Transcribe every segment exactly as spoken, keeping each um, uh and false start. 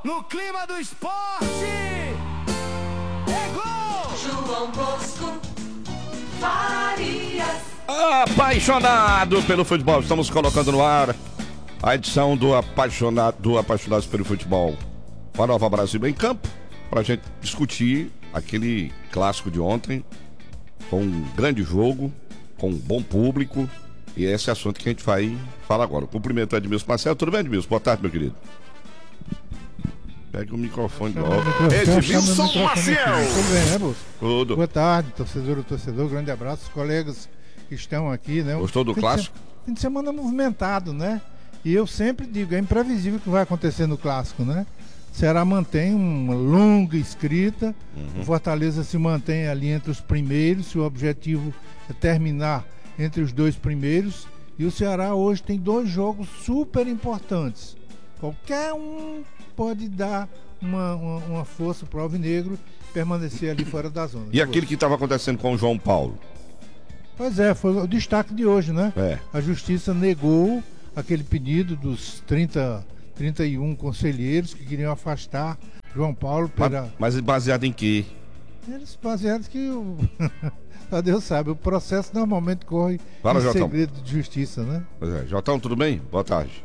no clima do esporte. É gol! João Bosco Farias. Apaixonado pelo futebol, estamos colocando no ar a edição do Apaixonado, do Apaixonados pelo Futebol. A Nova Brasil em campo, para a gente discutir aquele clássico de ontem, com um grande jogo, com um bom público, e esse é assunto que a gente vai falar agora. Cumprimento Edmilson Marcelo. Tudo bem, Edmilson? Boa tarde, meu querido. Pega o microfone logo. Edmilson Marcelo. Tudo bem, né, Bolso? Tudo. Boa tarde, torcedor do torcedor. Grande abraço, os colegas que estão aqui, né? Gostou do fim clássico? De se... Fim de semana movimentado, né? E eu sempre digo, é imprevisível o que vai acontecer no clássico, né? O Ceará mantém uma longa escrita, uhum. O Fortaleza se mantém ali entre os primeiros, se o objetivo é terminar entre os dois primeiros, e o Ceará hoje tem dois jogos super importantes. Qualquer um pode dar uma, uma, uma força para o Alvinegro permanecer ali fora da zona. E aquele que estava acontecendo com o João Paulo? Pois é, foi o destaque de hoje, né? É. A Justiça negou aquele pedido dos trinta, trinta e um conselheiros que queriam afastar João Paulo pela... Mas, mas baseado em quê? Eles baseados que o... Só Deus sabe, o processo normalmente corre Fala, em Jotão. segredo de justiça, né? Pois é. Jotão, tudo bem? Boa tarde.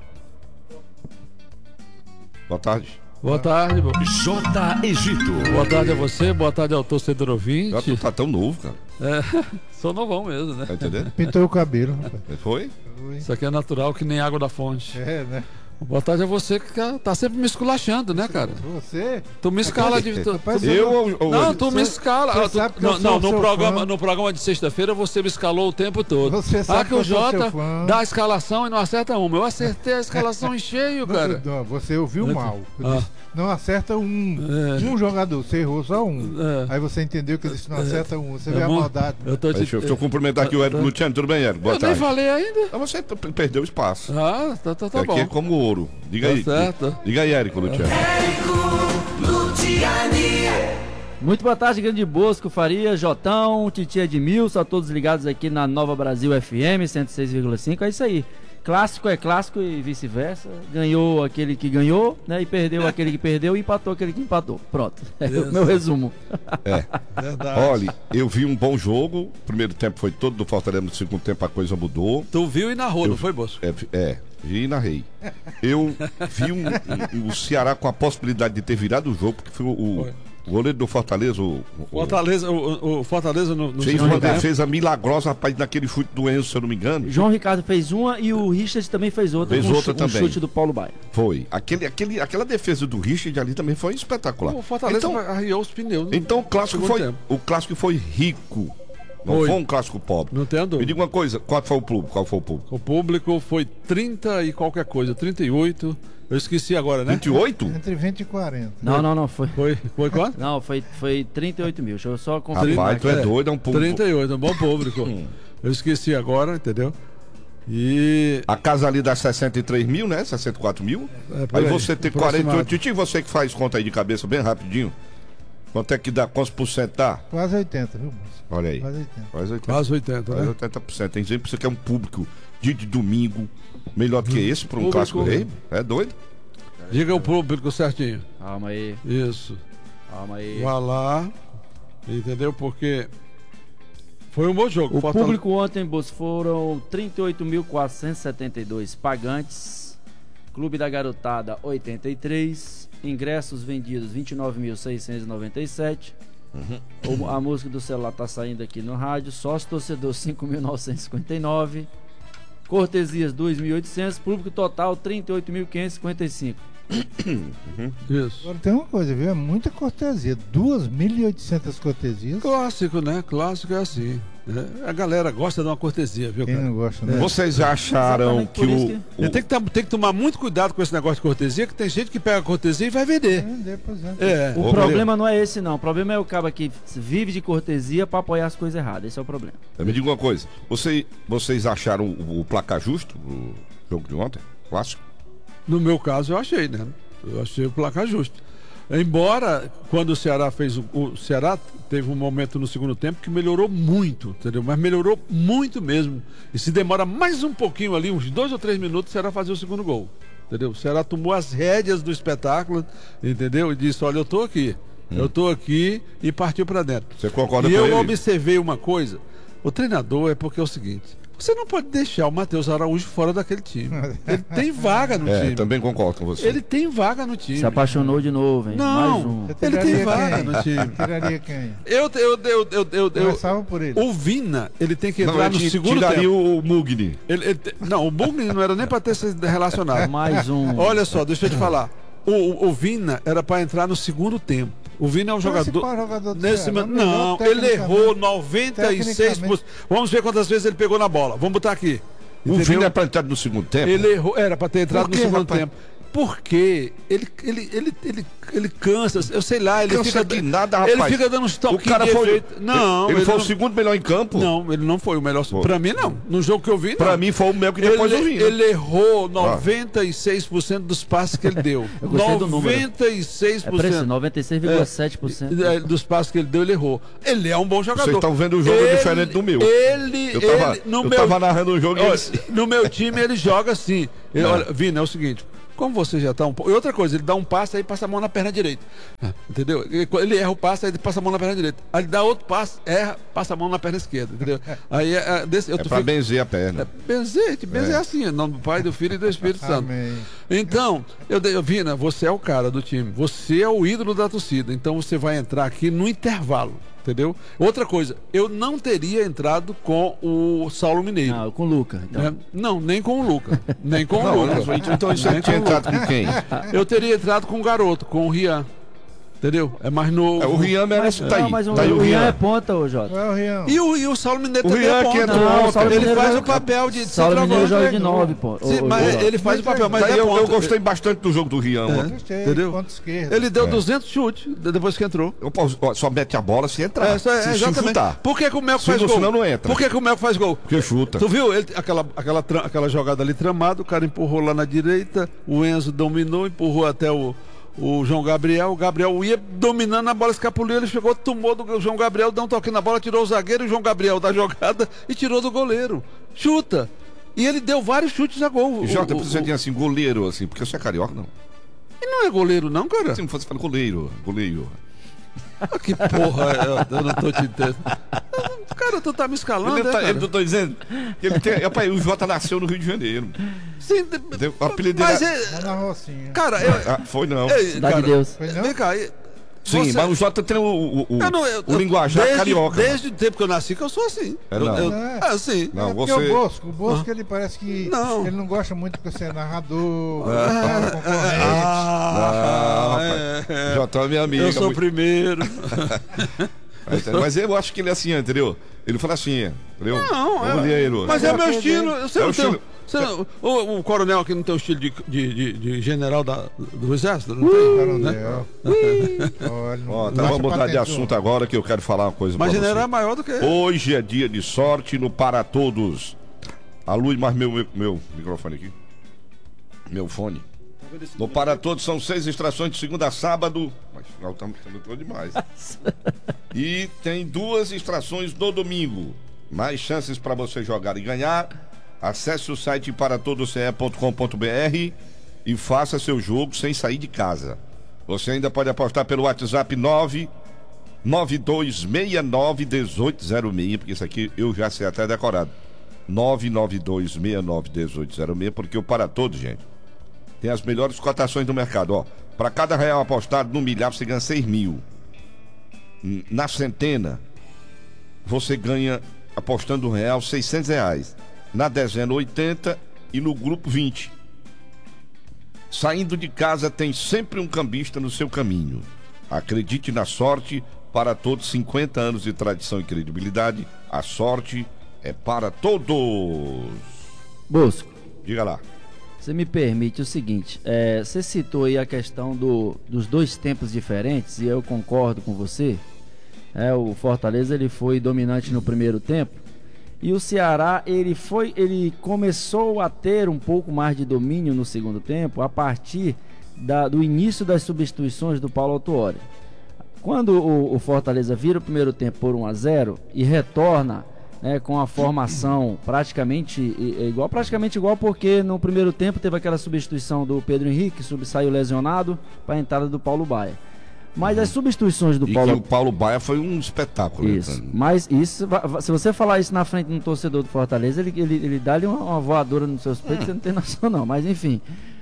Boa tarde. Boa tarde, bo... J. Egito. Boa tarde a você, boa tarde ao torcedor ouvinte. Jotão tá tão novo, cara. É, sou novão mesmo, né? Tá entendendo? Pintou o cabelo, rapaz. Foi? Foi. Isso aqui é natural que nem água da fonte. É, né? Boa tarde a você que tá sempre me esculachando, né, cara? Você? Tu me escala de... Tu, Rapaz, tu... Eu ou... ou- Não, tu Você- me escala. você Ah, tu- sabe que Não, eu sou não, no seu programa, fã. no programa de sexta-feira você me escalou o tempo todo. Você sabe Ah, que que o eu sou Jota seu fã. dá a escalação e não acerta uma. Eu acertei a escalação em cheio, cara. Não, você ouviu mal. Eu Ah. disse, não acerta um. É. Um jogador, você errou só um. É. Aí você entendeu que eu disse, não acerta um. Você É vê a bom. maldade. Eu tô te... Deixa eu, deixa eu cumprimentar aqui o Érico Luciano. Tudo bem, Érico? Boa Eu nem tarde. falei ainda. Ah, você p- perdeu espaço. Ah, tá, tá, tá aqui bom. é como ouro. Diga Tá aí. certo. Diga aí, Érico Luciano. Érico Luciani. Muito boa tarde, Grande Bosco, Faria, Jotão, Titi Edmilson, a todos ligados aqui na Nova Brasil F M cento e seis vírgula cinco. É isso aí. Clássico é clássico e vice-versa. Ganhou aquele que ganhou, né? E perdeu aquele que perdeu e empatou aquele que empatou. Pronto. É o meu resumo. É. Verdade. Olha, eu vi um bom jogo. O primeiro tempo foi todo do Fortaleza, no segundo tempo a coisa mudou. Tu viu e narrou, Eu- não foi, Bosco? É, é vi e narrei. Eu vi um, um- o Ceará com a possibilidade de ter virado o jogo, porque foi o, o- Foi. o goleiro do Fortaleza, o, o- Fortaleza, o, o Fortaleza no, no fez segundo uma tempo. defesa milagrosa, rapaz, naquele chute do Enzo, se eu não me engano. João Ricardo fez uma e o Richard também fez outra. Fez com outra um chu- um também. chute do Paulo Baia. Foi. Aquele, aquele, aquela defesa do Richard ali também foi espetacular. O Fortaleza Então, arriou os pneus. no então o clássico segundo foi, tempo. o clássico foi rico. Não Foi. foi um clássico pobre. Não tenho Me dúvida. diga uma coisa, qual foi o público? Qual foi o público? O público foi trinta e qualquer coisa, trinta e oito. Eu esqueci agora, né? vinte e oito? Entre vinte e quarenta. Não, não, não. Foi, Foi, foi quanto? não, foi, foi trinta e oito mil. Deixa eu só confirmar. Rapaz, tu é É, doido, é um público. trinta e oito, um bom público. Eu esqueci agora, entendeu? E. A casa ali dá sessenta e três mil, né? sessenta e quatro mil. É, por aí aí, você tem aproximado. quarenta e oito. Titi, você que faz conta aí de cabeça bem rapidinho. Quanto é que dá? Quantos por cento dá? Quase oitenta, viu, moço? Olha aí. Quase oitenta. Quase oitenta. Quase oitenta, Quase né? oitenta por cento. Tem gente que você quer um público dia de domingo melhor do que esse para um Público. clássico rei. É doido? Diga o público certinho. Calma aí, Isso. calma aí. Vá lá. Entendeu? Porque. Foi um bom jogo. O Fortaleza- público ontem, Bos, foram trinta e oito mil quatrocentos e setenta e dois pagantes. Clube da Garotada, oitenta e três. Ingressos vendidos, vinte e nove mil seiscentos e noventa e sete. O- A música do celular tá saindo aqui no rádio. Sócio torcedor, cinco mil novecentos e cinquenta e nove. Cortesias, dois mil e oitocentos. Público total, trinta e oito mil quinhentos e cinquenta e cinco. Isso. Agora tem uma coisa, viu? É muita cortesia. duas mil e oitocentas cortesias. Clássico, né? Clássico é assim. né? A galera gosta de uma cortesia, viu, Quem cara? não gosta, né? Vocês já acharam Exatamente que por o, isso o- E tem que, tá- tem que tomar muito cuidado com esse negócio de cortesia, que tem gente que pega a cortesia e vai vender. É, pois é. É. O Ô, problema não é esse, não. O problema é o cara que vive de cortesia pra apoiar as coisas erradas. Esse é o problema. Me diga uma coisa. Você, vocês acharam o, o placar justo no jogo de ontem? Clássico? No meu caso, eu achei, né? Eu achei o placar justo. Embora, quando o Ceará fez o, o Ceará teve um momento no segundo tempo que melhorou muito, entendeu? Mas melhorou muito mesmo. E se demora mais um pouquinho ali, uns dois ou três minutos, o Ceará fazia o segundo gol. entendeu? O Ceará tomou as rédeas do espetáculo, entendeu? E disse, olha, eu tô aqui, hum. eu tô aqui e partiu para dentro. Você concorda e com eu ele? observei uma coisa, o treinador é porque é o seguinte, você não pode deixar o Matheus Araújo fora daquele time. Ele tem vaga no é, time. também concordo com você. Ele tem vaga no time. Se apaixonou de novo, hein? Não, mais um. ele tem vaga quem? no time. Tiraria quem? Eu, eu, eu, eu, eu, eu, Começava por ele. O Vina, ele tem que Não, entrar eu no ti- segundo tiraria tempo. o Mugni. Ele, ele te- não, o Mugni não era nem para ter sido relacionado. Mais um. Olha só, deixa eu te falar. O, o, o Vina era para entrar no segundo tempo. O Vina é um jogador. Principal jogador do Nesse Ceará, momento, não, melhor ele errou tecnicamente. noventa e seis por cento. Vamos ver quantas vezes ele pegou na bola. Vamos botar aqui. O Entendeu? Vina é pra entrar no segundo tempo? Ele errou, era para ter entrado Por quê, no segundo rapaz? tempo. Porque ele, ele, ele, ele, ele cansa, eu sei lá, ele Cansa fica. de nada, rapaz. Ele fica dando uns O toquinhos cara de foi. efeito. Não, ele, ele foi não, o segundo melhor em campo? Não, ele não foi o melhor. Foi. Pra mim, não. No jogo que eu vi, não. Pra mim foi o meu que depois ele, eu vi. né? ele errou noventa e seis por cento dos passes que ele deu. Eu gostei do número. noventa e seis É por preço, cento. noventa e seis vírgula sete por cento. É, dos passes que ele deu, ele errou. Ele é um bom jogador. Vocês estão vendo o jogo Ele- diferente do meu. Ele, Eu tava, ele no eu meu, tava narrando o jogo e olha, ele- no meu time ele joga assim. Ele, É. olha, Vina, é o seguinte. Como você já tá um pouco. E outra coisa, ele dá um passe aí passa a mão na perna direita. Entendeu? Ele ele erra o passe, aí ele passa a mão na perna direita. Aí ele dá outro passe, erra, passa a mão na perna esquerda. Entendeu? Aí é, é, desse, eu É tô pra fico- benzer a perna. é, benzer, te benzer É. assim, em nome do Pai, do Filho e do Espírito Santo. Amém. Então, eu, eu Vina, você é o cara do time, você é o ídolo da torcida, então você vai entrar aqui no intervalo, entendeu? Outra coisa, eu não teria entrado com o Saulo Mineiro. Não, com o Luca. Então. né? Não, nem com o Luca. Nem com Não, o Luca. mas então isso aí Nem tinha com o Luca. entrado com quem? Eu teria entrado com o garoto, com o Rian. Entendeu? É mais novo. É, o Rian merece Mas, tá não, aí. mas o, Tá aí o o Rian Rian. é ponta, ô Jota. Qual é o Rião? E o, e o Saulo Mineiro O também Rian é que ponta. entrou Não, o ontem. Saulo Ele Mineiro faz joga- o papel de Saulo Mineiro centroavante. joga de nove, pô. Sim, Ô, ô, mas Jota. ele faz o papel, mas Daí é eu, ponta. eu gostei bastante do jogo do Rian ontem. Gostei, Entendeu? ponto esquerdo. Ele deu É. duzentos chutes depois que entrou. Eu posso- ó, só mete a bola se entrar. É, só- é, se, se exatamente. chutar. Por que, que o Melco Se faz não, gol? senão não entra. Por que, que o Melco faz gol? Porque chuta. Tu viu? Ele, aquela, aquela, tra- aquela jogada ali tramada, o cara empurrou lá na direita, o Enzo dominou, empurrou até o, o João Gabriel. O Gabriel ia dominando, a bola escapuliu, ele chegou, tomou do João Gabriel, deu um toque na bola, tirou o zagueiro e o João Gabriel da jogada e tirou do goleiro. Chuta! E ele deu vários chutes a gol. E Jota, O- o- você tem assim, goleiro, assim, porque você é carioca, não. Ele não é goleiro, não, cara? Se não fosse falar goleiro, goleiro. Ah, que porra, eu, eu não tô te entendendo. Cara, tu tá me escalando, Ele é, tá, cara? ele, eu tô dizendo que ele tem. Rapaz, o Jota nasceu no Rio de Janeiro. Sim, Entendeu? O apelido mas dele é, Lá na Rocinha. cara, eu, Ah, foi não. Ei, Cidade cara, de Deus. Foi não? Vem cá, e- Sim, você- mas o Jota tem o, o, o, eu não- eu- o eu- linguajar desde, carioca. Desde o tempo que eu nasci que eu sou assim. É, Eu- não. eu- É. ah, sim. Não, é porque você- o Bosco, o Bosco ele parece que Não. ele não gosta muito porque você é narrador, fala concorrente. Ah, rapaz. é, é. Jota é minha amiga. Eu sou o muito- primeiro. Mas eu acho que ele é assim, entendeu? Ele fala assim, entendeu? Não, O é, goleiro. mas é o meu É, estilo. Você é não o tem, estilo. você não- o, o coronel aqui não tem o estilo de, de, de- de general da- do exército? Não tem, né? Coronel. Olha, não Ó, tá, baixa vamos mudar de patente, assunto não. agora que eu quero falar uma coisa Mas pra general é você. maior do que. Hoje é dia de sorte no Para Todos. A luz, mas meu, meu, meu microfone aqui. Meu fone. No Para Todos são seis extrações de segunda a sábado. Mas nós estamos estamos demais. E tem duas extrações no domingo. Mais chances para você jogar e ganhar. Acesse o site para todos c e ponto com ponto b r e faça seu jogo sem sair de casa. Você ainda pode apostar pelo WhatsApp nove nove dois seis nove um oito zero seis, porque isso aqui eu já sei até decorado. nove nove dois seis nove um oito zero seis, porque o Para Todos, gente, tem as melhores cotações do mercado, ó. Para cada real apostado no milhar, você ganha seis mil. Na centena, você ganha, apostando um real, seiscentos reais. Na dezena, oitenta e no grupo, vinte. Saindo de casa, tem sempre um cambista no seu caminho. Acredite na sorte. Para Todos, cinquenta anos de tradição e credibilidade. A sorte é para todos. Bosco, Diga lá. você me permite o seguinte, é, você citou aí a questão do, dos dois tempos diferentes, e eu concordo com você. É, o Fortaleza ele foi dominante no primeiro tempo, e o Ceará ele foi, ele começou a ter um pouco mais de domínio no segundo tempo a partir da, do início das substituições do Paulo Autuori. Quando o, o Fortaleza vira o primeiro tempo por um a zero e retorna né, com a formação praticamente igual, praticamente igual, porque no primeiro tempo teve aquela substituição do Pedro Henrique, sub, saiu lesionado, para a entrada do Paulo Baia. Mas as substituições do E Paulo... que o Paulo Baia foi um espetáculo. Isso, Né? mas isso, se você falar isso na frente de um torcedor do Fortaleza, ele, ele, ele dá-lhe uma, uma voadora nos seus peitos, você não tem noção não, mas enfim...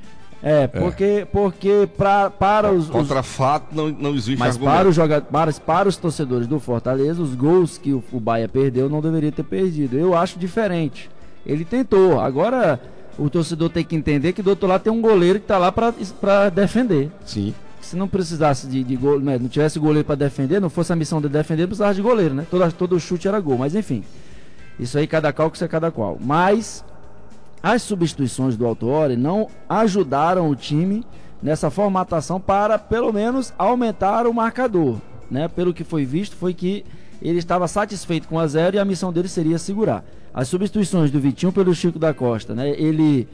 É, porque, porque pra, para os... Contra os... fato não, não existe Mas argumento. para os, joga... para, para os torcedores do Fortaleza, os gols que o, o Baia perdeu não deveria ter perdido. Eu acho diferente. Ele tentou. Agora o torcedor tem que entender que do outro lado tem um goleiro que está lá para defender. Sim. Se não precisasse de, de gol, né, não tivesse goleiro para defender, não fosse a missão de defender, precisava de goleiro, né? Todo, todo chute era gol. Mas enfim, isso aí cada qual que isso é cada qual. Mas as substituições do Autuori não ajudaram o time nessa formatação para, pelo menos, aumentar o marcador, né? Pelo que foi visto, foi que ele estava satisfeito com a zero e a missão dele seria segurar. As substituições do Vitinho pelo Chico da Costa, né? Ele,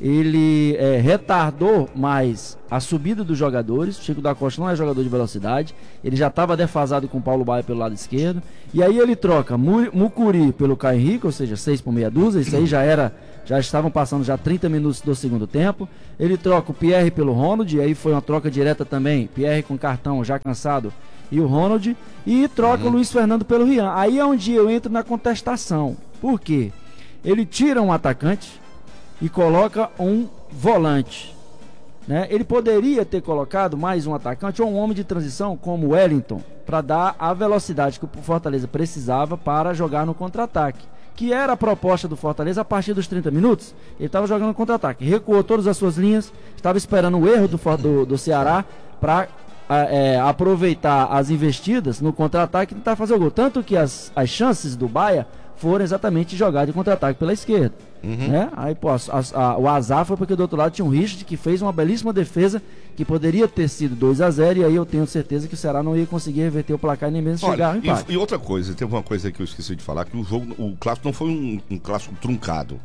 ele é, retardou mais a subida dos jogadores. O Chico da Costa não é jogador de velocidade, ele já estava defasado com o Paulo Baia pelo lado esquerdo. E aí ele troca Mucuri pelo Caio Henrique, ou seja, seis por meia dúzia. Isso aí já era... Já estavam passando já trinta minutos do segundo tempo. Ele troca o Pierre pelo Ronald, e aí foi uma troca direta também. Pierre com cartão já cansado e o Ronald. E troca uhum. o Luiz Fernando pelo Rian. Aí é onde eu entro na contestação. Por quê? Ele tira um atacante e coloca um volante, né? Ele poderia ter colocado mais um atacante ou um homem de transição como o Wellington, para dar a velocidade que o Fortaleza precisava para jogar no contra-ataque, que era a proposta do Fortaleza a partir dos trinta minutos. Ele estava jogando no contra-ataque, recuou todas as suas linhas, estava esperando o erro do, do, do Ceará para é, aproveitar as investidas no contra-ataque e tentar fazer o gol. Tanto que as, as chances do Baia foram exatamente jogar de contra-ataque pela esquerda. Uhum. Né? Aí, pô, a, a, o azar foi porque do outro lado tinha um Richard que fez uma belíssima defesa que poderia ter sido dois a zero, e aí eu tenho certeza que o Ceará não ia conseguir reverter o placar e nem mesmo Olha, chegar ao empate. E, e outra coisa, teve uma coisa que eu esqueci de falar, que o jogo, o clássico não foi um, um clássico truncado,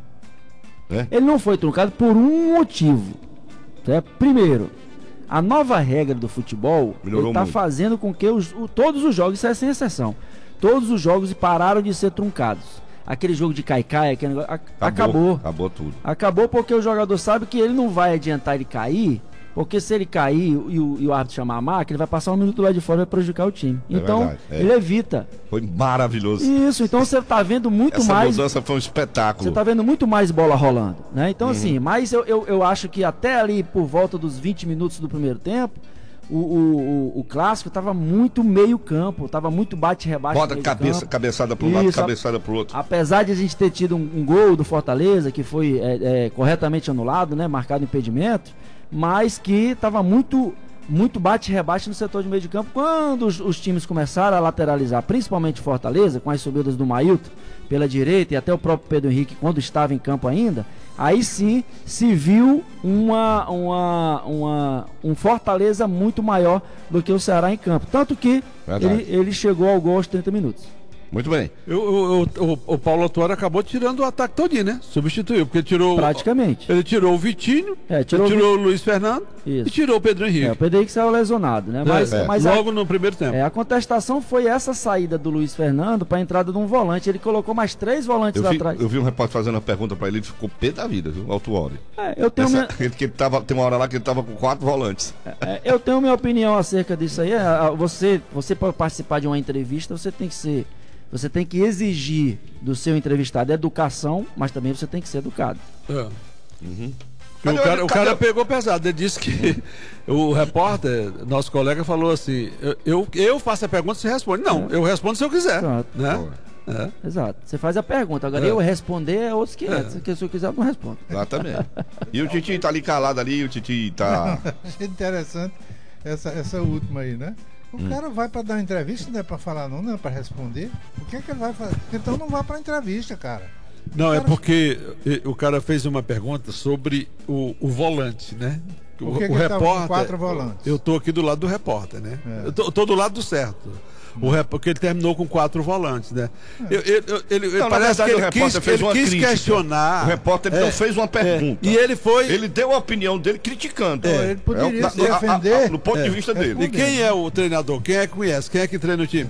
né? Ele não foi truncado por um motivo, né? Primeiro, a nova regra do futebol está fazendo com que os, o, todos os jogos, isso é sem exceção, todos os jogos pararam de ser truncados. Aquele jogo de caicai, aquele negócio, a, acabou, acabou. Acabou tudo. Acabou porque o jogador sabe que ele não vai adiantar ele cair, porque se ele cair e o, e o árbitro chamar a marca, ele vai passar um minuto lá de fora e vai prejudicar o time. É então, verdade, é. ele evita. Foi maravilhoso. Isso, então você tá vendo muito Essa mais... Essa mudança foi um espetáculo. Você tá vendo muito mais bola rolando, né? Então, uhum. assim, mas eu, eu, eu acho que até ali, por volta dos vinte minutos do primeiro tempo, O, o, o, o clássico estava muito meio campo, estava muito bate-rebate. Bota cabeça, cabeçada para um lado, cabeçada para o outro. Apesar de a gente ter tido um, um gol do Fortaleza, que foi é, é, corretamente anulado, né, marcado impedimento, mas que estava muito, muito bate-rebate no setor de meio de campo. Quando os, os times começaram a lateralizar, principalmente Fortaleza, com as subidas do Mailton pela direita e até o próprio Pedro Henrique, quando estava em campo ainda, aí sim se viu uma, uma, uma, um Fortaleza muito maior do que o Ceará em campo. Tanto que ele, ele chegou ao gol aos trinta minutos. Muito bem. O, o, o, o Paulo Autuori acabou tirando o ataque todinho, né? Substituiu, porque tirou... Praticamente. Ele tirou o Vitinho, é, tirou, ele tirou o, o Luiz Fernando Isso. e tirou o Pedro Henrique. É, o Pedro Henrique saiu lesionado, né? Mas, é, mas logo a, no primeiro tempo. É, a contestação foi essa saída do Luiz Fernando para a entrada de um volante. Ele colocou mais três volantes eu vi, atrás. Eu vi um repórter fazendo uma pergunta para ele, ele ficou pé da vida, viu? Autuori. É, eu tenho Essa, minha... que ele tava, tem uma hora lá que ele tava com quatro volantes. É, eu tenho minha opinião acerca disso aí. Você, você para participar de uma entrevista, você tem que ser... Você tem que exigir do seu entrevistado educação, mas também você tem que ser educado. É. Uhum. O, cara, o cara pegou pesado. Ele disse que o repórter, nosso colega, falou assim: eu, eu, eu faço a pergunta e você responde. Não, é. eu respondo se eu quiser. Exato. Né? É. Exato. Você faz a pergunta. Agora é. eu responder é outros quinhentos. É. Se eu quiser, eu não respondo. Exatamente. E o Titi tá ali calado ali, o Titi tá. Achei interessante essa, essa última aí, né? O hum. cara vai para dar uma entrevista, não é para falar não, não é para responder. O que é que ele vai fazer? Então não vá para entrevista, cara. Não, o é cara... porque o cara fez uma pergunta sobre o, o volante, né? Por que o, que o ele repórter. Tava com quatro volantes? Eu tô aqui do lado do repórter, né? É. Eu, tô, eu tô do lado do certo. O rep... Porque ele terminou com quatro volantes, né? É. Eu, eu, eu, ele, não, parece verdade, que ele quis, fez ele quis questionar. O repórter é, não fez uma pergunta. É. E ele foi. Ele deu a opinião dele criticando. É. Ele poderia é, se defender. A, a, a, no ponto é. de vista dele. E quem é o treinador? Quem é que conhece? Quem é que treina o time?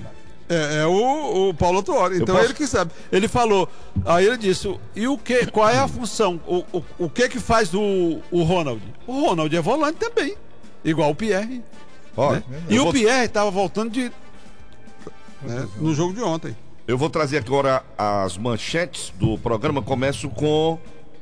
É, é o, o Paulo Autuori, então posso- ele que sabe. Ele falou, aí ele disse, e o que, qual é a função? O, o, o que que faz o, o Ronald? O Ronald é volante também, igual o Pierre. Olha, né? E eu o vou- Pierre estava voltando de né, no jogo de ontem. Eu vou trazer agora as manchetes do programa. Começo com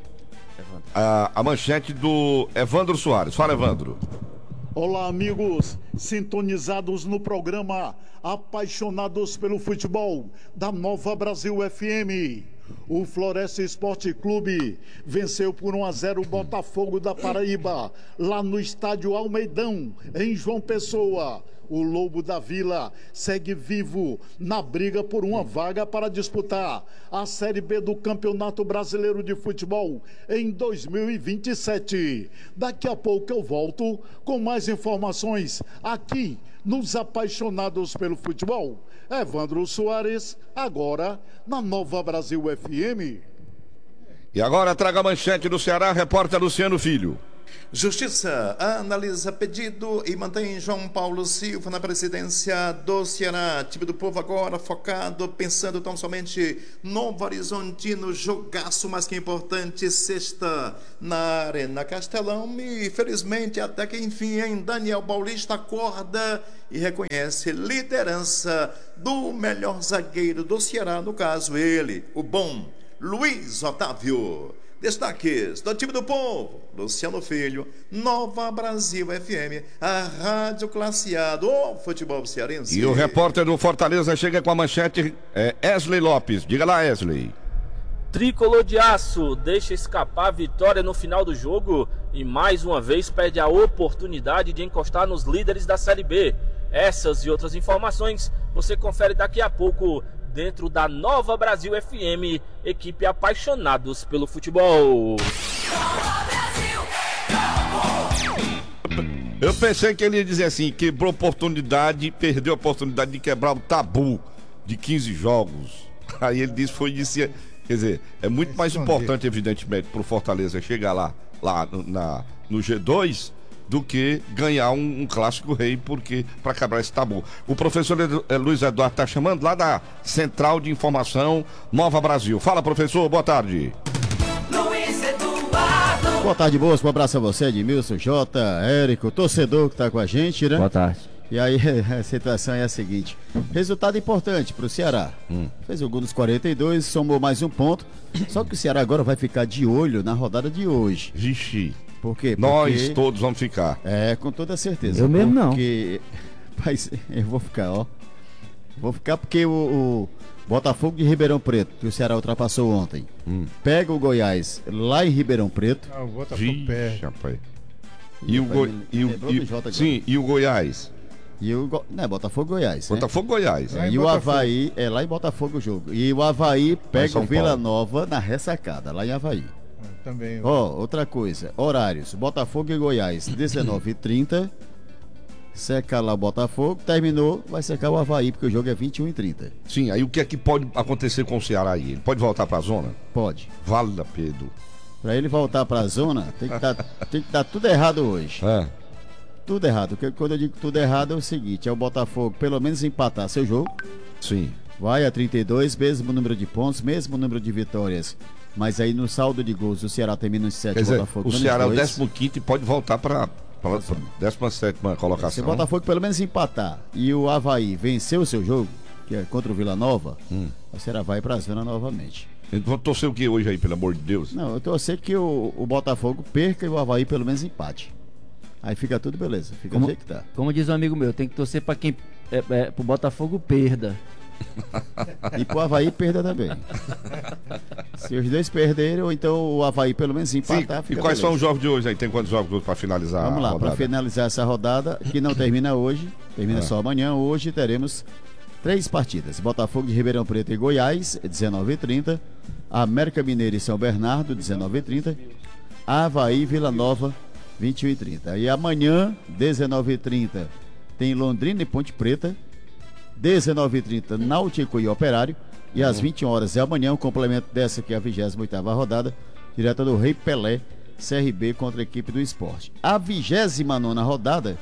a, a manchete do Evandro Soares. Fala, Evandro. Olá, amigos, sintonizados no programa Apaixonados pelo Futebol da Nova Brasil F M. O Floresta Esporte Clube venceu por um a zero o Botafogo da Paraíba, lá no estádio Almeidão, em João Pessoa. O Lobo da Vila segue vivo na briga por uma vaga para disputar a Série B do Campeonato Brasileiro de Futebol em dois mil e vinte e sete. Daqui a pouco eu volto com mais informações aqui nos Apaixonados pelo Futebol. Evandro Soares, agora na Nova Brasil F M. E agora traga a manchete do Ceará, repórter Luciano Filho. Justiça analisa pedido e mantém João Paulo Silva na presidência do Ceará. Time do povo agora focado, pensando tão somente Novo Horizontino, jogaço mais que importante, sexta na Arena Castelão. E felizmente até que enfim, hein, Daniel Paulista acorda e reconhece liderança do melhor zagueiro do Ceará, no caso ele, o bom Luiz Otávio. Destaques do time do povo, Luciano Filho, Nova Brasil F M, a Rádio Classe A do futebol cearense. E o repórter do Fortaleza chega com a manchete, é Wesley Lopes. Diga lá, Wesley. Tricolor de Aço deixa escapar a vitória no final do jogo e mais uma vez perde a oportunidade de encostar nos líderes da Série B. Essas e outras informações você confere daqui a pouco dentro da Nova Brasil F M, equipe apaixonados pelo futebol. Eu pensei que ele ia dizer assim, quebrou oportunidade, perdeu a oportunidade de quebrar o tabu de quinze jogos. Aí ele disse, foi disse, quer dizer, é muito mais importante, evidentemente, pro Fortaleza chegar lá, lá no, na, no G dois do que ganhar um, um clássico rei, porque para quebrar esse tabu. O professor Edu, eh, Luiz Eduardo está chamando lá da Central de Informação Nova Brasil. Fala, professor, boa tarde. Luiz Eduardo. Boa tarde, moço. Um abraço a você, Edmilson, Jota, Érico, torcedor que tá com a gente, né? Boa tarde. E aí, a situação é a seguinte: resultado importante pro Ceará. Hum. Fez o gol nos quarenta e dois, somou mais um ponto. Só que o Ceará agora vai ficar de olho na rodada de hoje. Vixe. Por quê? Porque... Nós todos vamos ficar. É, com toda certeza. Eu mesmo não. Porque, mas eu vou ficar, ó. Vou ficar porque o, o Botafogo de Ribeirão Preto, que o Ceará ultrapassou ontem, hum. pega o Goiás lá em Ribeirão Preto. Ah, o Botafogo perde. Rapaz. E o Goiás. E o, e, sim, e o Goiás. E o Go... Não, é Botafogo Goiás. Botafogo né? Goiás. É, e o Avaí, é lá em Botafogo o jogo. E o Avaí pega o Vila Nova na ressacada, lá em Avaí. Também. Ó, oh, outra coisa, horários, Botafogo e Goiás, dezenove e trinta, seca lá o Botafogo, terminou, vai secar o Avaí, porque o jogo é vinte e um e trinta. Sim, aí o que é que pode acontecer com o Ceará aí? Ele pode voltar pra zona? Pode. Vala, Pedro. Pra ele voltar pra zona, tem que tá, tem que dar tudo errado hoje. É. Tudo errado, porque quando eu digo tudo errado é o seguinte, é o Botafogo pelo menos empatar seu jogo. Sim. Vai a trinta e dois, mesmo número de pontos, mesmo número de vitórias. Mas aí no saldo de gols o Ceará termina em sete, Quer dizer, Botafogo o Ceará é o dois. décimo quinto e pode voltar para a décima sétima colocação. Se o Botafogo pelo menos empatar e o Avaí vencer o seu jogo, que é contra o Vila Nova, hum. o Ceará vai para a zona novamente. Então torcer o que hoje aí, pelo amor de Deus? Não, eu torcer que o, o Botafogo perca e o Avaí pelo menos empate. Aí fica tudo beleza, fica como, do jeito que tá. Como diz um amigo meu, tem que torcer para quem é, é, pro Botafogo perda. E pro Avaí perda também. Se os dois perderem, ou então o Avaí pelo menos empatar. Sim. E quais beleza. São os jogos de hoje aí? Tem quantos jogos para finalizar? Vamos lá, para finalizar essa rodada, que não termina hoje, termina é. só amanhã. Hoje teremos três partidas: Botafogo de Ribeirão Preto e Goiás, dezenove e trinta, América Mineiro e São Bernardo, dezenove e trinta, Avaí e Vila Nova, vinte e um e trinta. E amanhã, dezenove e trinta, tem Londrina e Ponte Preta, dezenove e trinta, Náutico e Operário. E às vinte horas é amanhã o complemento dessa que é a vigésima oitava rodada, direta do Rei Pelé, C R B contra a equipe do Esporte. A vigésima nona rodada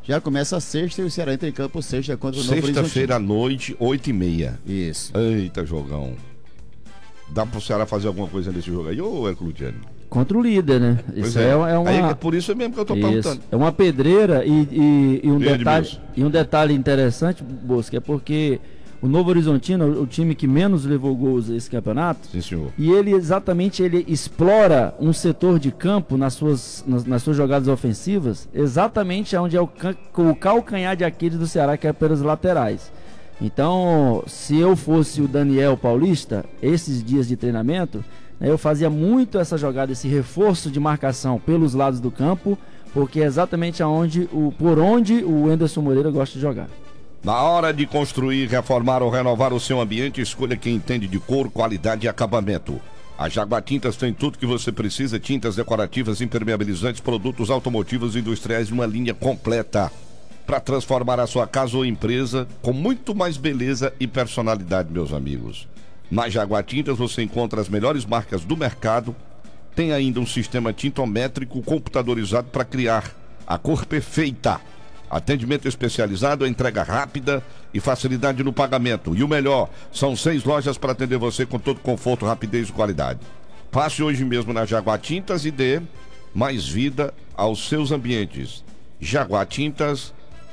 Já começa a sexta e o Ceará entra em campo sexta contra o Novo Horizontino. Sexta-feira à noite, oito e meia. Isso. Eita, jogão. Dá pro Ceará fazer alguma coisa nesse jogo aí, ô Herculutiano? Contra o líder, né? Pois Isso é. é, é uma... Aí é por isso mesmo que eu tô Isso. perguntando. É uma pedreira e, e, e um Grande detalhe, Milson. e um detalhe interessante, Bosco, é porque o Novo Horizontino, o time que menos levou gols esse campeonato, Sim, senhor. e ele exatamente ele explora um setor de campo nas suas, nas, nas suas jogadas ofensivas, exatamente onde é o, can- o calcanhar de Aquiles do Ceará, que é pelas laterais. Então, se eu fosse o Daniel Paulista, esses dias de treinamento, né, eu fazia muito essa jogada, esse reforço de marcação pelos lados do campo, porque é exatamente aonde, o, por onde o Anderson Moreira gosta de jogar. Na hora de construir, reformar ou renovar o seu ambiente, escolha quem entende de cor, qualidade e acabamento. A Jaguar Tintas tem tudo que você precisa: tintas decorativas, impermeabilizantes, produtos automotivos e industriais de uma linha completa para transformar a sua casa ou empresa com muito mais beleza e personalidade, meus amigos. Na Jaguar Tintas você encontra as melhores marcas do mercado. Tem ainda um sistema tintométrico computadorizado para criar a cor perfeita. Atendimento especializado, entrega rápida e facilidade no pagamento. E o melhor, são seis lojas para atender você com todo conforto, rapidez e qualidade. Passe hoje mesmo na Jaguar Tintas e dê mais vida aos seus ambientes. Jaguar Tintas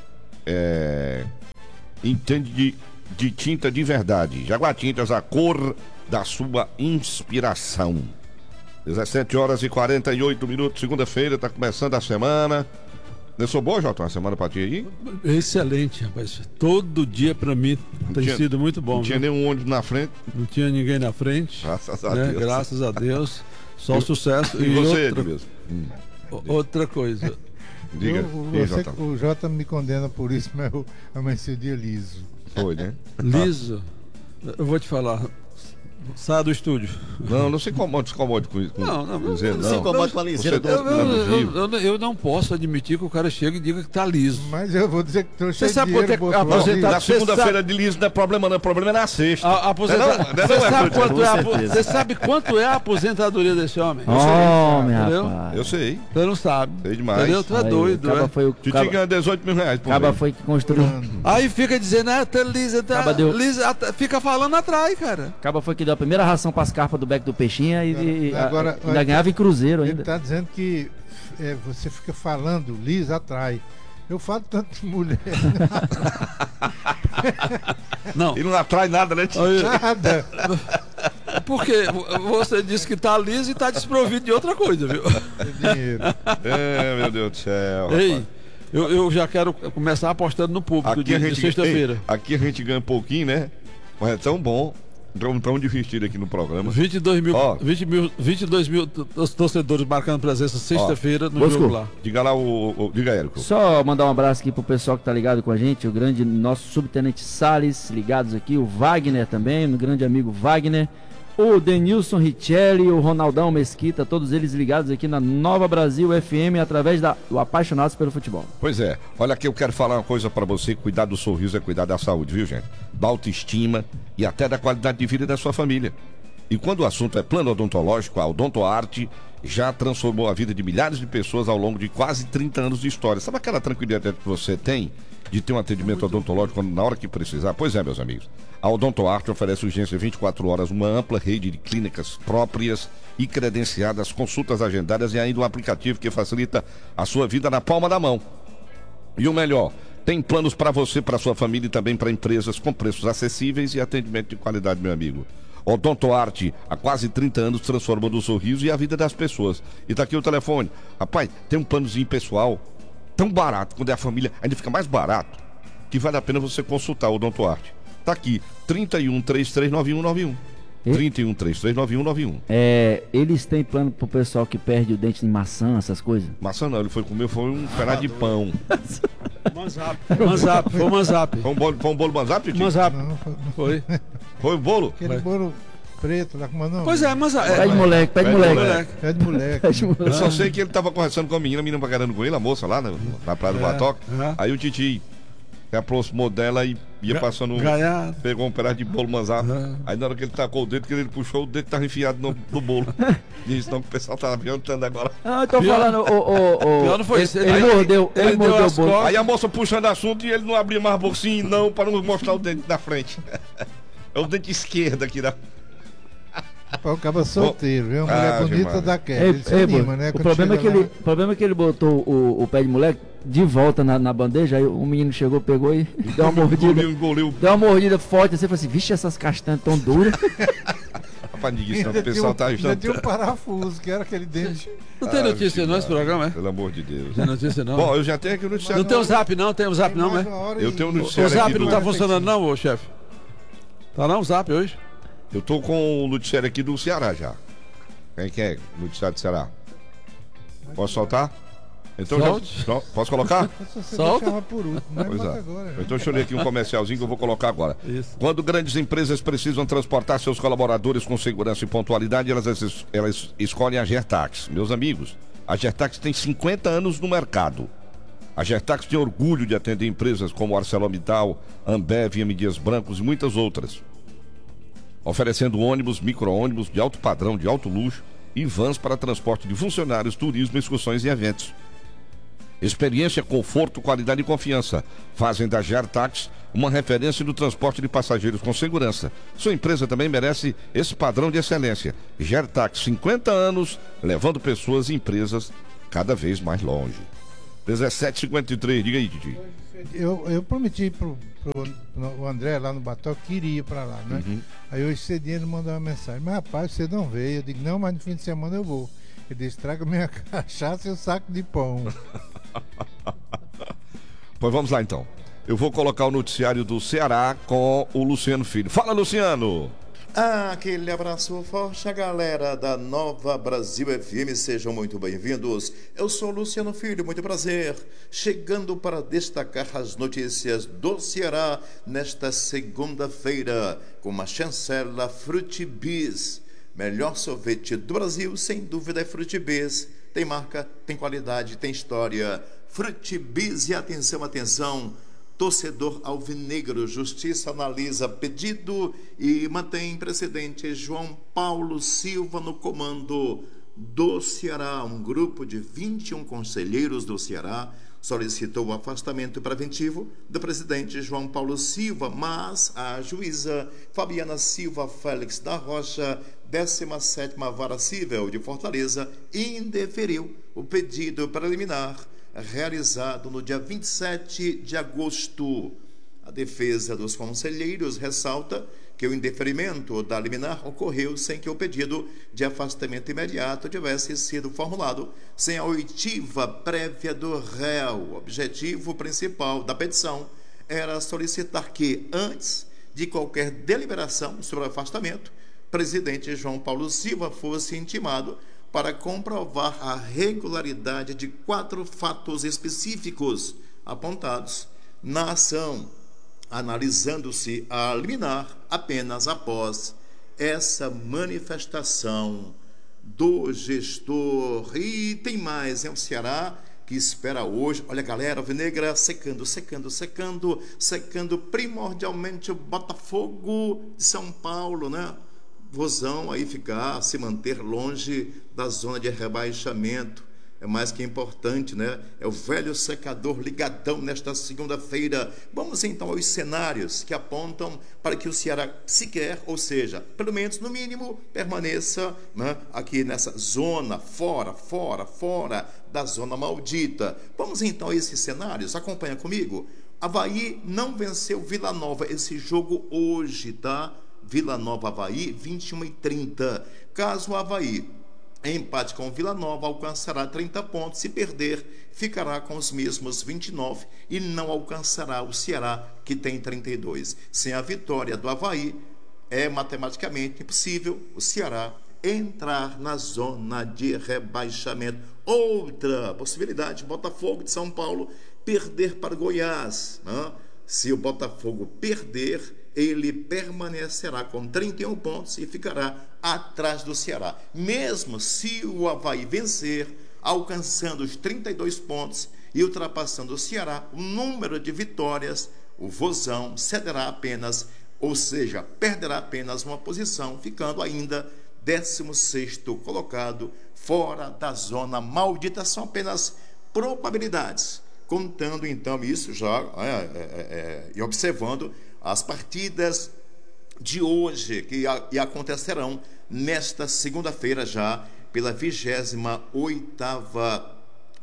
é... entende de, de tinta de verdade. Jaguar Tintas, a cor da sua inspiração. dezessete horas e quarenta e oito minutos, segunda-feira, está começando a semana. Eu sou boa, Jota, uma semana pra ti aí? Excelente, rapaz. Todo dia pra mim tem tinha- sido muito bom. Não tinha viu? nenhum ônibus na frente. Não tinha ninguém na frente. Graças a né? Deus. Graças a Deus. Só E- sucesso. E, você, outra, Edmilson? Hum. o- outra coisa. Diga. Eu- o- E aí, você- Jota? o Jota me condena por isso, mas eu amanheci o dia liso. Foi, né? Liso, eu vou te falar. Saia do estúdio. Não, não se incomode, se incomode com isso. Não, não, com dizer, não se incomode com a liseira Você do- tá Eu, eu, no eu, vivo. eu- eu não posso admitir que o cara chega e diga que tá liso. Mas eu vou dizer que tô Você cheio de sabe quanto dinheiro. é que botou aposentado- ali. Na Você segunda-feira sabe- de liso não é problema, não. O problema é na sexta. A, a aposenta- Não, não, não, Você não, sabe não, quanto é a com apo- certeza. você sabe quanto é a aposentadoria desse homem? Oh, meu entendeu? rapaz. Eu sei. Você não sabe. Sei demais. Entendeu? Tu é Aí, doido, Caba é? foi o Titi Caba, ganha dezoito mil reais por Caba mês. foi que construiu. Aí fica dizendo, ah, tá lisa, tá Caba deu- lisa, at- fica falando atrás, cara. Caba foi que deu a primeira ração para as carpas do beco do Peixinha e, e Agora- a- ainda ganhava em Cruzeiro Ele ainda. está dizendo que é, você fica falando, Liz atrai. Eu falo tanto de mulher, Não, E não atrai nada, né, Titi? aí, nada. porque você disse que tá liso e tá desprovido de outra coisa, viu? Dinheiro. É, meu Deus do céu. Ei, rapaz. eu, eu já quero começar apostando no público Aqui de, a, de gente, sexta-feira. ei, aqui a gente ganha um pouquinho, né? Mas é tão bom. Tão, tão divertido aqui no programa. vinte e dois mil, Ó. vinte mil, vinte e dois mil t- os torcedores marcando presença sexta-feira no Bosco. jogo lá. Diga lá o. o diga, Érico. Só mandar um abraço aqui pro pessoal que tá ligado com a gente, o grande nosso subtenente Salles, ligados aqui, o Wagner também, o grande amigo Wagner, o Denilson Richelli, o Ronaldão Mesquita, todos eles ligados aqui na Nova Brasil F M através da, do Apaixonados pelo Futebol. Pois é, olha aqui, eu quero falar uma coisa pra você: cuidar do sorriso é cuidar da saúde, viu, gente? Da autoestima e até da qualidade de vida da sua família. E quando o assunto é plano odontológico, a Odontoarte já transformou a vida de milhares de pessoas ao longo de quase trinta anos de história. Sabe aquela tranquilidade que você tem de ter um atendimento odontológico na hora que precisar? Pois é, meus amigos. A Odontoarte oferece urgência vinte e quatro horas, uma ampla rede de clínicas próprias e credenciadas, consultas agendadas e ainda um aplicativo que facilita a sua vida na palma da mão. E o melhor, tem planos para você, para sua família e também para empresas com preços acessíveis e atendimento de qualidade, meu amigo. Odontoarte, há quase trinta anos, transformando o sorriso e a vida das pessoas. E tá aqui o telefone. Rapaz, tem um planozinho pessoal tão barato, quando é a família, ainda fica mais barato, que vale a pena você consultar o Odontoarte. Tá aqui, trinta e um, trinta e três, noventa e um noventa e um. E? trinta e um, trinta e três, noventa e um noventa e um. É, eles têm plano pro pessoal que perde o dente em maçã, essas coisas? Maçã não, ele foi comer, foi um pedaço de pão. Manzap, Manzap, foi o Manzap. Foi um bolo, foi um bolo manzap, Titi? Manzap, Não, foi- foi. Foi o bolo? aquele bolo preto lá, como é o nome? Pois é, Manzap. É, Pede moleque, pede Pede moleque. moleque. É de moleque. Pede Eu moleque. só sei que ele tava conversando com a menina, a menina pagarando com ele, a moça lá na, na Praia do Batoque. é. Aí o Titi, Se aproximou dela e ia passando. Gaiado. Pegou um pedaço de bolo manzado. Uhum. Aí na hora que ele tacou o dedo, que ele puxou, o dedo tava enfiado no, no bolo. Disse não que o pessoal tava adiantando agora. Ah, eu tô Pior- falando, o. o, o Pior não foi ele, isso, ele, ele- mordeu, ele ele deu mordeu o as bolo. costas. Aí a moça puxando assunto e ele não abria mais a boca assim, não, para não mostrar o dente da frente. É o dente esquerdo aqui da. O cara solteiro, viu? Uma Ah, mulher bonita Gilmar. daquela. Ei, Ele se ei, anima, Boto, né? o, Quando problema é que chega ele, lá. o problema é que ele botou o, o pé de moleque de volta na, na bandeja, aí o menino chegou, pegou e deu uma mordida. Engoliu, engoliu. Deu uma mordida forte assim, falou assim, vixe, essas castanhas tão duras. Rapaz, ninguém sabe, Ainda o pessoal tinha um- tá ainda tinha um ajudando. parafuso, que era aquele dente. Não tem notícia não esse programa, é? Pelo amor de Deus. Não tem notícia não. Bom, eu já tenho aqui o Não noticiário. tem o zap não, tem o zap não, Mais né? uma hora Eu e- tenho um O noticiário zap aqui não do... tá funcionando não, ô chefe? Tá não o zap hoje? Eu tô com o noticiário aqui do Ceará já. Quem que é o noticiário do Ceará? Posso soltar? Então Solte. já... Então, posso colocar? Você Solta. deixava por último, né? Pois Bota é. agora, né? Então deixa eu ler aqui um comercialzinho que eu vou colocar agora. Isso. Quando grandes empresas precisam transportar seus colaboradores com segurança e pontualidade, elas, es- elas escolhem a Gertax. Meus amigos, a Gertax tem cinquenta anos no mercado. A Gertax tem orgulho de atender empresas como ArcelorMittal, Ambev, M. Dias Brancos e muitas outras, oferecendo ônibus, micro-ônibus de alto padrão, de alto luxo e vans para transporte de funcionários, turismo, excursões e eventos. Experiência, conforto, qualidade e confiança fazem da Gertax uma referência no transporte de passageiros com segurança. Sua empresa também merece esse padrão de excelência. Gertax, cinquenta anos, levando pessoas e empresas cada vez mais longe. dezessete e cinquenta e três, diga aí, Didi. Eu, eu prometi pro, pro no- o André lá no Bató que iria pra lá, né? Uhum. Aí hoje cedinho ele mandou uma mensagem, mas rapaz, você não veio. Eu digo, não, mas no fim de semana eu vou. Ele disse, traga minha cachaça e o saco de pão. Pois vamos lá então. Eu vou colocar o noticiário do Ceará com o Luciano Filho. Fala, Luciano! Aquele abraço forte à galera da Nova Brasil F M, sejam muito bem-vindos. Eu sou Luciano Filho, muito prazer. Chegando para destacar as notícias do Ceará nesta segunda-feira, com uma chancela Frutibis. Melhor sorvete do Brasil, sem dúvida, é Frutibis. Tem marca, tem qualidade, tem história. Frutibis e atenção, atenção. Torcedor alvinegro, Justiça analisa pedido e mantém presidente João Paulo Silva no comando do Ceará. Um grupo de vinte e um conselheiros do Ceará solicitou o afastamento preventivo do presidente João Paulo Silva, mas a juíza Fabiana Silva Félix da Rocha, décima sétima Vara Civil de Fortaleza, indeferiu o pedido preliminar realizado no dia vinte e sete de agosto. A defesa dos conselheiros ressalta que o indeferimento da liminar ocorreu sem que o pedido de afastamento imediato tivesse sido formulado sem a oitiva prévia do réu. O objetivo principal da petição era solicitar que, antes de qualquer deliberação sobre o afastamento, o presidente João Paulo Silva fosse intimado para comprovar a regularidade de quatro fatos específicos apontados na ação, analisando-se a liminar apenas após essa manifestação do gestor. E tem mais, é o Ceará que espera hoje, olha a galera alvinegra secando, secando, secando, secando primordialmente o Botafogo de São Paulo, né? Vozão aí ficar, se manter longe da zona de rebaixamento. É mais que importante, né? É o velho secador ligadão nesta segunda-feira. Vamos então aos cenários que apontam para que o Ceará sequer, ou seja, pelo menos no mínimo, permaneça, né, aqui nessa zona, fora, fora, fora da zona maldita. Vamos então a esses cenários, acompanha comigo. Avaí não venceu Vila Nova, esse jogo hoje, tá? Vila Nova Avaí, vinte e uma e trinta. Caso o Avaí empate com Vila Nova, alcançará trinta pontos. Se perder, ficará com os mesmos vinte e nove e não alcançará o Ceará, que tem trinta e dois. Sem a vitória do Avaí, é matematicamente impossível o Ceará entrar na zona de rebaixamento. Outra possibilidade, Botafogo de São Paulo perder para Goiás, né? Se o Botafogo perder, ele permanecerá com trinta e um pontos e ficará atrás do Ceará. Mesmo se o Avaí vencer, alcançando os trinta e dois pontos, e ultrapassando o Ceará, o número de vitórias, o Vozão cederá apenas, ou seja, perderá apenas uma posição, ficando ainda décimo sexto colocado, fora da zona maldita. São apenas probabilidades, contando então isso já é, é, é, e observando as partidas de hoje, que a, e acontecerão nesta segunda-feira já, pela vigésima oitava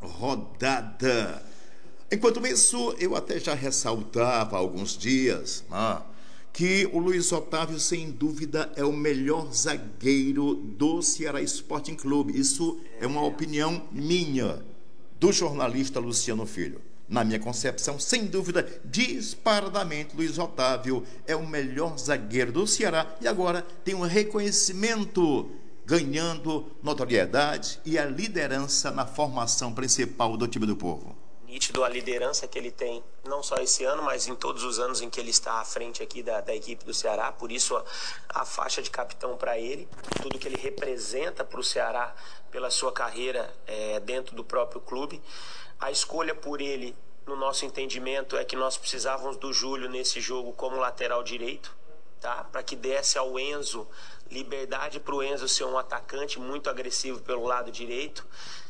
rodada. Enquanto isso, eu até já ressaltava há alguns dias, né, que o Luiz Otávio, sem dúvida, é o melhor zagueiro do Ceará Sporting Clube. Isso é uma opinião minha, do jornalista Luciano Filho. Na minha concepção, sem dúvida, disparadamente, Luiz Otávio é o melhor zagueiro do Ceará e agora tem um reconhecimento, ganhando notoriedade e a liderança na formação principal do time do povo. Nítido a liderança que ele tem, não só esse ano, mas em todos os anos em que ele está à frente aqui da, da equipe do Ceará. Por isso a, a faixa de capitão para ele, tudo que ele representa para o Ceará pela sua carreira é, dentro do próprio clube. A escolha por ele, no nosso entendimento, é que nós precisávamos do Júlio nesse jogo como lateral direito, tá? Para que desse ao Enzo liberdade para o Enzo ser um atacante muito agressivo pelo lado direito.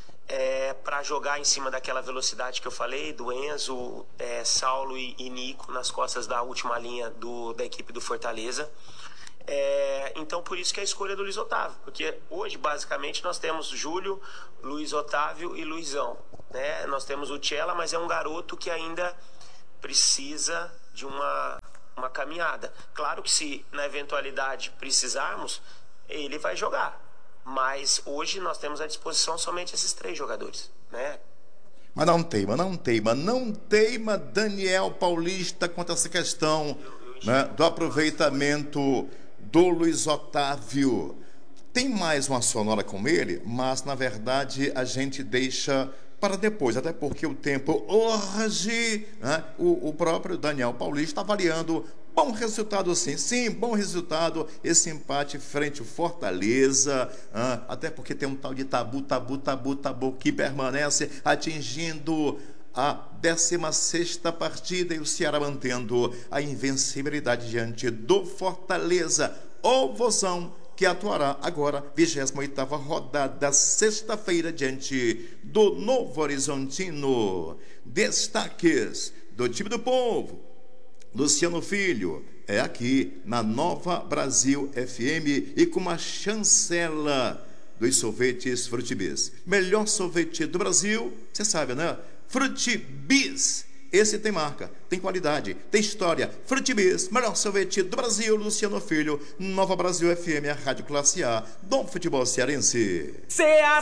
É, para jogar em cima daquela velocidade que eu falei, do Enzo, é, Saulo e, e Nico nas costas da última linha do, da equipe do Fortaleza. É, então por isso que é a escolha do Luiz Otávio, porque hoje basicamente nós temos Júlio, Luiz Otávio e Luizão, né? Nós temos o Tchela, mas é um garoto que ainda precisa de uma, uma caminhada. Claro que se na eventualidade precisarmos, ele vai jogar. Mas hoje nós temos à disposição somente esses três jogadores, né? Mas não teima, não teima, não teima Daniel Paulista quanto a essa questão, né, do aproveitamento do Luiz Otávio. Tem mais uma sonora com ele, mas na verdade a gente deixa para depois, até porque o tempo hoje, né, o, o próprio Daniel Paulista está avaliando. Bom resultado sim, sim, bom resultado esse empate frente ao Fortaleza, ah, até porque tem um tal de tabu, tabu, tabu, tabu que permanece atingindo a décima sexta partida e o Ceará mantendo a invencibilidade diante do Fortaleza. O Vozão que atuará agora, vigésima oitava rodada, sexta-feira, diante do Novo Horizontino. Destaques do time do povo. Luciano Filho é aqui na Nova Brasil F M e com uma chancela dos sorvetes Frutibis. Melhor sorvete do Brasil, você sabe, né? Frutibis. Esse tem marca, tem qualidade, tem história. Frutibis, melhor sorvete do Brasil, Luciano Filho. Nova Brasil F M, a Rádio Classe A do futebol cearense. Ceará!